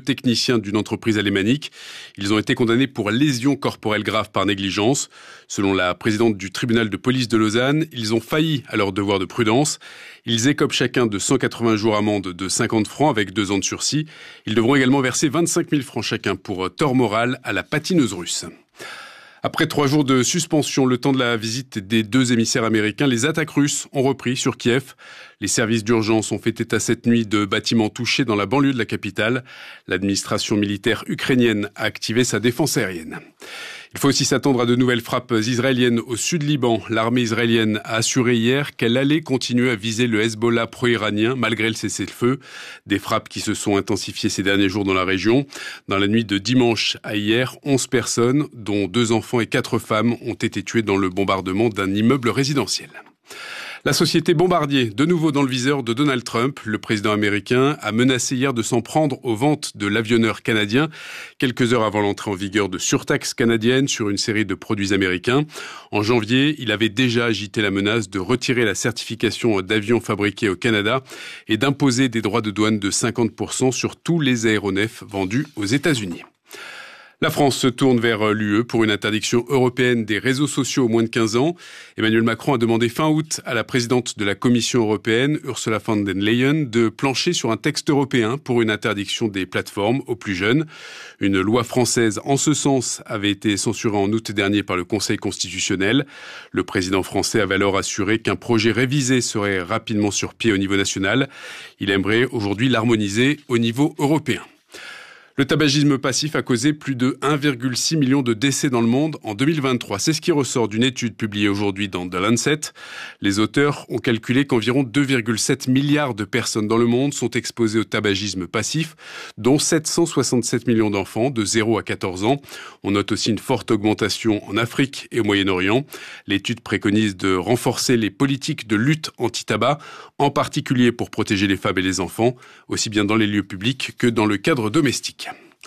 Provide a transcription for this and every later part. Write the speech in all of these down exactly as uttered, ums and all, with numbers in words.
techniciens d'une entreprise alémanique. Ils ont été condamnés pour lésions corporelles graves par négligence. Selon la présidente du tribunal de police de Lausanne, ils ont failli à leur devoir de prudence. Ils écopent chacun de cent quatre-vingts jours amende de cinquante francs avec deux ans de sursis. Ils devront également verser vingt-cinq mille francs chacun pour tort moral à la patineuse russe. Après trois jours de suspension, le temps de la visite des deux émissaires américains, les attaques russes ont repris sur Kiev. Les services d'urgence ont fait état cette nuit de bâtiments touchés dans la banlieue de la capitale. L'administration militaire ukrainienne a activé sa défense aérienne. Il faut aussi s'attendre à de nouvelles frappes israéliennes au sud Liban. L'armée israélienne a assuré hier qu'elle allait continuer à viser le Hezbollah pro-iranien malgré le cessez-le-feu. Des frappes qui se sont intensifiées ces derniers jours dans la région. Dans la nuit de dimanche à hier, onze personnes, dont deux enfants et quatre femmes, ont été tuées dans le bombardement d'un immeuble résidentiel. La société Bombardier, de nouveau dans le viseur de Donald Trump. Le président américain a menacé hier de s'en prendre aux ventes de l'avionneur canadien, quelques heures avant l'entrée en vigueur de surtaxes canadiennes sur une série de produits américains. En janvier, il avait déjà agité la menace de retirer la certification d'avions fabriqués au Canada et d'imposer des droits de douane de cinquante pour cent sur tous les aéronefs vendus aux États-Unis. La France se tourne vers l'U E pour une interdiction européenne des réseaux sociaux aux moins de quinze ans. Emmanuel Macron a demandé fin août à la présidente de la Commission européenne, Ursula von der Leyen, de plancher sur un texte européen pour une interdiction des plateformes aux plus jeunes. Une loi française en ce sens avait été censurée en août dernier par le Conseil constitutionnel. Le président français avait alors assuré qu'un projet révisé serait rapidement sur pied au niveau national. Il aimerait aujourd'hui l'harmoniser au niveau européen. Le tabagisme passif a causé plus de un virgule six million de décès dans le monde en deux mille vingt-trois. C'est ce qui ressort d'une étude publiée aujourd'hui dans The Lancet. Les auteurs ont calculé qu'environ deux virgule sept milliards de personnes dans le monde sont exposées au tabagisme passif, dont sept cent soixante-sept millions d'enfants de zéro à quatorze ans. On note aussi une forte augmentation en Afrique et au Moyen-Orient. L'étude préconise de renforcer les politiques de lutte anti-tabac, en particulier pour protéger les femmes et les enfants, aussi bien dans les lieux publics que dans le cadre domestique.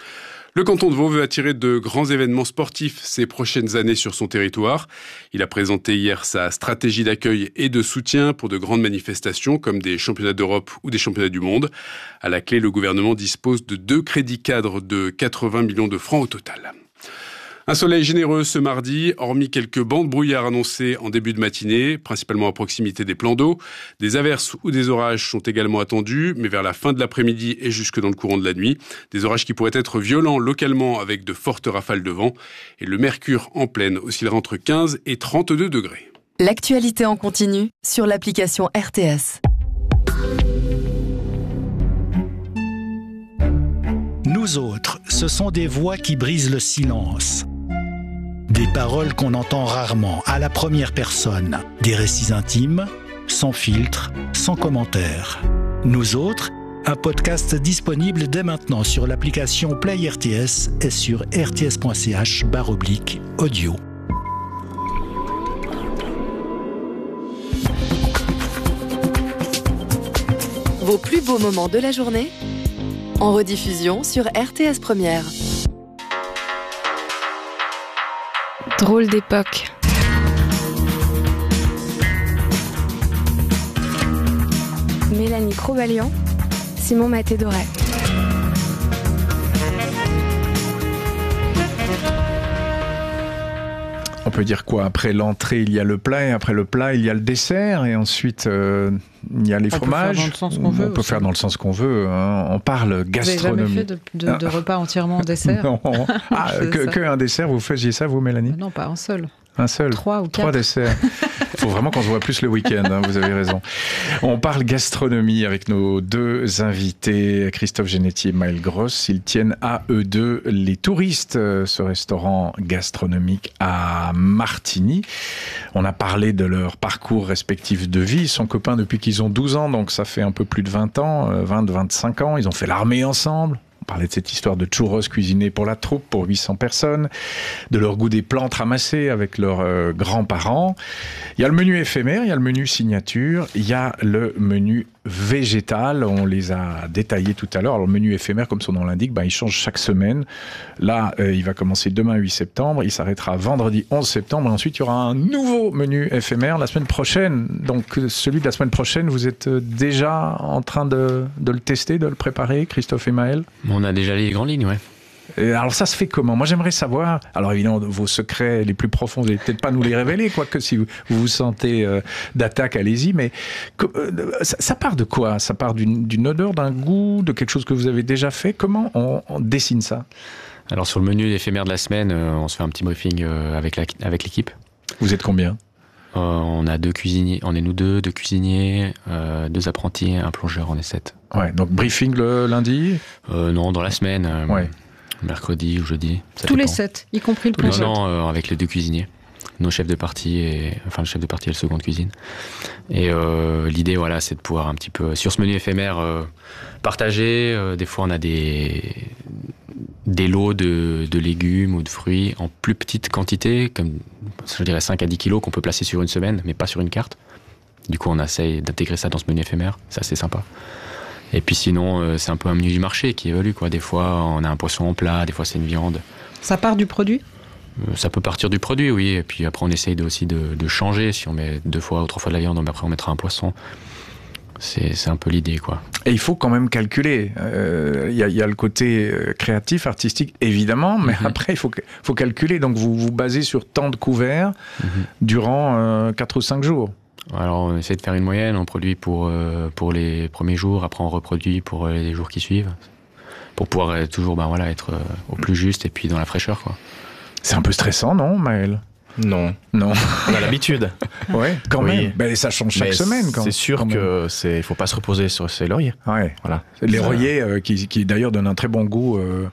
Le canton de Vaud veut attirer de grands événements sportifs ces prochaines années sur son territoire. Il a présenté hier sa stratégie d'accueil et de soutien pour de grandes manifestations comme des championnats d'Europe ou des championnats du monde. À la clé, le gouvernement dispose de deux crédits cadres de quatre-vingts millions de francs au total. Un soleil généreux ce mardi, hormis quelques bancs de brouillard annoncés en début de matinée, principalement à proximité des plans d'eau. Des averses ou des orages sont également attendus, mais vers la fin de l'après-midi et jusque dans le courant de la nuit. Des orages qui pourraient être violents localement avec de fortes rafales de vent. Et le mercure en pleine oscillera entre quinze et trente-deux degrés. L'actualité en continu sur l'application R T S. Nous autres, ce sont des voix qui brisent le silence. Des paroles qu'on entend rarement, à la première personne. Des récits intimes, sans filtre, sans commentaire. Nous autres, un podcast disponible dès maintenant sur l'application Play R T S et sur rts.ch barre oblique audio. Vos plus beaux moments de la journée en rediffusion sur R T S Première. Drôle d'époque. Mélanie Crobalian, Simon Maté-Doré. On peut dire quoi? Après l'entrée, il y a le plat, et après le plat, il y a le dessert, et ensuite euh, il y a les on fromages. Peut faire dans le sens qu'on veut. On peut aussi. faire dans le sens qu'on veut. Hein. On parle gastronomie. Vous n'avez jamais fait de, de, de repas entièrement en dessert? Non. Ah, que, que un dessert, vous faisiez ça, vous, Mélanie? Non, pas un seul. Un seul. Trois ou quatre. Trois desserts. Il faut vraiment qu'on se voit plus le week-end, hein, vous avez raison. On parle gastronomie avec nos deux invités, Christophe Genetti et Maëlle Gross. Ils tiennent à eux deux les touristes, ce restaurant gastronomique à Martigny. On a parlé de leur parcours respectif de vie. Ils sont copains depuis qu'ils ont douze ans, donc ça fait un peu plus de vingt ans, vingt à vingt-cinq ans. Ils ont fait l'armée ensemble. On parlait de cette histoire de churros cuisinés pour la troupe, pour huit cents personnes, de leur goût des plantes ramassées avec leurs euh, grands-parents. Il y a le menu éphémère, il y a le menu signature, il y a le menu végétal. On les a détaillés tout à l'heure. Alors, le menu éphémère, comme son nom l'indique, ben, il change chaque semaine. Là, euh, il va commencer demain, huit septembre. Il s'arrêtera vendredi, onze septembre. Et ensuite, il y aura un nouveau menu éphémère la semaine prochaine. Donc, celui de la semaine prochaine, vous êtes déjà en train de, de le tester, de le préparer, Christophe et Maëlle? On On a déjà les grandes lignes, ouais. Et alors ça se fait comment? Moi j'aimerais savoir, alors évidemment vos secrets les plus profonds, vous n'allez peut-être pas nous les révéler, quoique si vous vous, vous sentez euh, d'attaque, allez-y, mais que, euh, ça, ça part de quoi? Ça part d'une, d'une odeur, d'un goût, de quelque chose que vous avez déjà fait? Comment on, on dessine ça? Alors sur le menu éphémère de la semaine, euh, on se fait un petit briefing euh, avec, la, avec l'équipe. Vous êtes combien? euh, On a deux cuisiniers, on est nous deux, deux cuisiniers, euh, deux apprentis, un plongeur, on est sept. Ouais, donc briefing le lundi? euh, Non, dans la semaine. Euh, ouais. Mercredi ou jeudi. Ça Tous dépend. les sept, y compris le Non, plongeur. non, euh, avec les deux cuisiniers. Nos chefs de partie, et, enfin le chef de partie et le second de cuisine. Et euh, l'idée, voilà, c'est de pouvoir un petit peu, sur ce menu éphémère, euh, partager. Euh, des fois, on a des, des lots de, de légumes ou de fruits en plus petite quantité, comme je dirais cinq à dix kilos qu'on peut placer sur une semaine, mais pas sur une carte. Du coup, on essaye d'intégrer ça dans ce menu éphémère. C'est assez sympa. Et puis sinon, euh, c'est un peu un menu du marché qui évolue, quoi. Des fois, on a un poisson en plat, des fois, c'est une viande. Ça part du produit? Euh, ça peut partir du produit, oui. Et puis après, on essaye de, aussi de, de changer. Si on met deux fois ou trois fois de la viande, après, on mettra un poisson. C'est, c'est un peu l'idée, quoi. Et il faut quand même calculer. Il euh, y, y a le côté créatif, artistique, évidemment, mais mm-hmm. après, il faut, faut calculer. Donc, vous vous basez sur tant de couverts mm-hmm. durant euh, quatre ou cinq jours. Alors, on essaie de faire une moyenne, on produit pour, euh, pour les premiers jours, après on reproduit pour euh, les jours qui suivent, pour pouvoir euh, toujours ben, voilà, être euh, au plus juste et puis dans la fraîcheur, quoi. C'est un peu stressant, non, Maël? Non. Non. On a l'habitude. Ouais, quand oui. même. Ben, ça change chaque Mais semaine. Quand, c'est sûr quand que c'est, il faut pas se reposer sur ses lauriers. Ouais. Voilà. Les lauriers euh, qui, qui d'ailleurs donnent un très bon goût. Euh,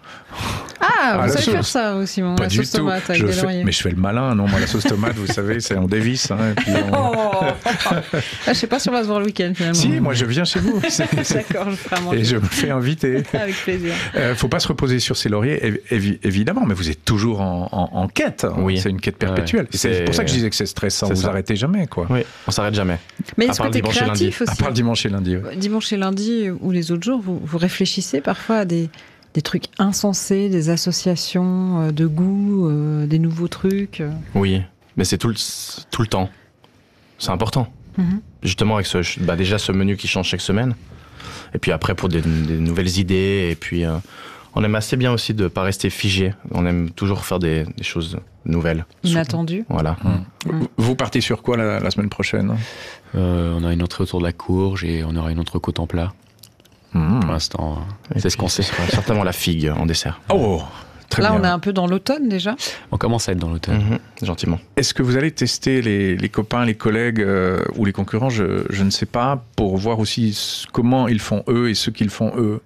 ah, vous savez sauce. faire ça aussi, mon Pas la du sauce tout. tomate avec je des fais, lauriers. mais je fais le malin, non? Moi, la sauce tomate, vous savez, c'est on dévisse. Hein, et puis on... oh ah, je sais pas si on va se voir le week-end finalement. Si, moi je viens chez vous. C'est, c'est... D'accord, je ferai à manger. Et je me fais inviter. Avec plaisir. Euh, faut pas se reposer sur ses lauriers, évi- évidemment, mais vous êtes toujours en, en, en quête. Oui. C'est une quête perpétuelle. Ouais. Et c'est, c'est pour ça que je disais que c'est stressant. C'est vous ça. arrêtez jamais, quoi. Oui, on s'arrête jamais. Mais à est-ce que t'es créatif aussi? À part le dimanche et lundi. Ouais. Dimanche et lundi ou les autres jours, vous, vous réfléchissez parfois à des, des trucs insensés, des associations euh, de goût, euh, des nouveaux trucs. Euh. Oui, mais c'est tout le, tout le temps. C'est important. Mm-hmm. Justement, avec ce, bah déjà ce menu qui change chaque semaine. Et puis après, pour des, des nouvelles idées. Et puis, euh, on aime assez bien aussi de ne pas rester figé. On aime toujours faire des, des choses nouvelles. Inattendues. Voilà. Mmh. Mmh. Vous partez sur quoi la, la semaine prochaine? euh, On a une entrée autour de la courge et on aura une entrecôte en plat. Mmh. Pour l'instant, et c'est ce qu'on sait. Certainement la figue en dessert. Oh, très Là, bien. on est un peu dans l'automne déjà. On commence à être dans l'automne. Mmh, gentiment. Est-ce que vous allez tester les, les copains, les collègues euh, ou les concurrents, je, je ne sais pas, pour voir aussi comment ils font eux et ce qu'ils font eux?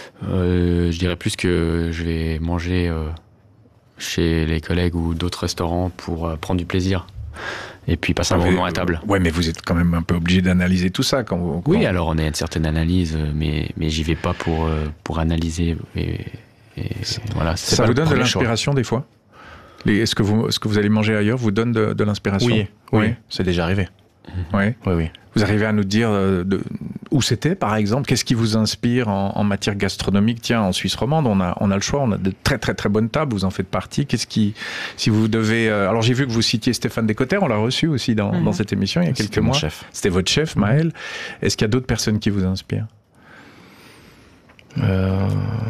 euh, Je dirais plus que je vais manger euh, chez les collègues ou d'autres restaurants pour euh, prendre du plaisir. Et puis passer un bon moment à table. Ouais, mais vous êtes quand même un peu obligé d'analyser tout ça quand vous. Quand... Oui, alors on a une certaine analyse, mais, mais j'y vais pas pour, euh, pour analyser. Et, et voilà, c'est ça pas vous donne de choix. l'inspiration des fois? Les, est-ce, que vous, est-ce que vous allez manger ailleurs vous donne de, de l'inspiration? Oui, oui, oui, c'est déjà arrivé. Oui. Oui, oui. Vous arrivez à nous dire de, où c'était, par exemple? Qu'est-ce qui vous inspire en, en matière gastronomique? Tiens, en Suisse romande, on a, on a le choix, on a de très très très bonnes tables, vous en faites partie. Qu'est-ce qui, si vous devez... Euh, alors j'ai vu que vous citiez Stéphane Descotter, on l'a reçu aussi dans, mmh. dans cette émission il y a quelques C'était mois. Mon chef. C'était votre chef, Maël. Est-ce qu'il y a d'autres personnes qui vous inspirent? euh...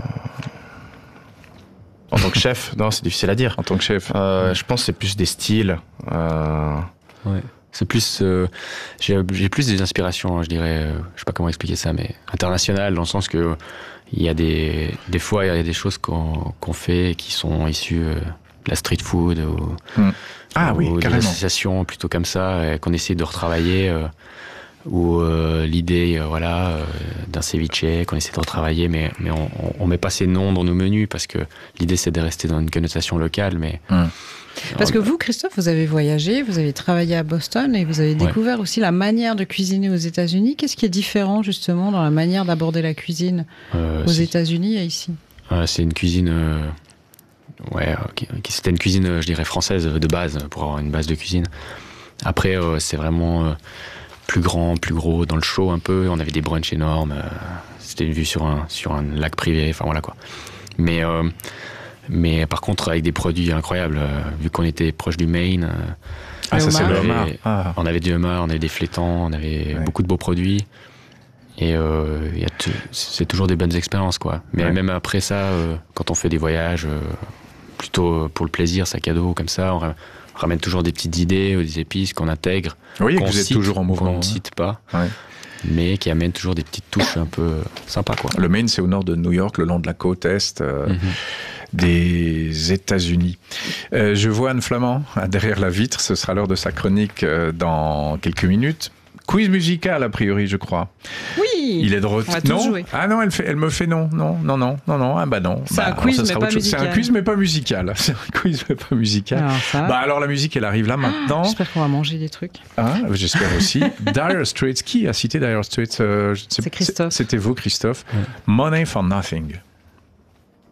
En tant que chef, non, c'est difficile à dire. En tant que chef, euh, je pense que c'est plus des styles. Euh... Ouais. C'est plus, euh, j'ai, j'ai plus des inspirations, je dirais, euh, je sais pas comment expliquer ça, mais internationales, dans le sens que il y a des, des fois, il y a des choses qu'on, qu'on fait qui sont issues euh, de la street food ou, mmh. ah, ou oui, des carrément. associations plutôt comme ça, et qu'on essaie de retravailler, euh, ou euh, l'idée, euh, voilà, euh, d'un ceviche qu'on essaie de retravailler, mais mais on, on met pas ces noms dans nos menus parce que l'idée c'est de rester dans une connotation locale, mais mmh. Parce que vous, Christophe, vous avez voyagé, vous avez travaillé à Boston et vous avez découvert ouais. aussi la manière de cuisiner aux États-Unis. Qu'est-ce qui est différent justement dans la manière d'aborder la cuisine euh, aux États-Unis et ici? euh, C'est une cuisine, euh, ouais, qui, qui, c'était une cuisine, je dirais française de base pour avoir une base de cuisine. Après, euh, c'est vraiment euh, plus grand, plus gros, dans le show un peu. On avait des brunchs énormes. Euh, c'était une vue sur un sur un lac privé. Enfin voilà quoi. Mais euh, Mais par contre, avec des produits incroyables, euh, vu qu'on était proche du Maine. Euh, ah, ça, c'est le avait, homard. Ah. On avait du homard, on avait des flétans, on avait ouais. beaucoup de beaux produits. Et euh, y a t- c'est toujours des bonnes expériences, quoi. Mais ouais. même après ça, euh, quand on fait des voyages, euh, plutôt pour le plaisir, sac à dos, comme ça, on ramène toujours des petites idées, des épices qu'on intègre. Oui, qu'on vous êtes cite, toujours en mouvement. Qu'on ne hein. cite pas. Ouais. Mais qui amènent toujours des petites touches un peu sympas, quoi. Le Maine, c'est au nord de New York, le long de la côte est euh, mm-hmm. des États-Unis. Euh, je vois Anne Flamand derrière la vitre. Ce sera l'heure de sa chronique euh, dans quelques minutes. Quiz musical, a priori, je crois. Oui. Il est de retour. Non. Jouer. Ah non, elle, fait, elle me fait non, non, non, non, non, non. Ah bah non. C'est bah, un quiz, alors, mais pas musical. C'est un quiz, mais pas musical. C'est un quiz, mais pas musical. Alors, ça... bah alors la musique, elle arrive là maintenant. Ah, j'espère qu'on va manger des trucs. Ah, j'espère aussi. Dire Straits. Qui a cité Dire Straits euh, C'est Christophe. C'était vous, Christophe. Ouais. Money for Nothing.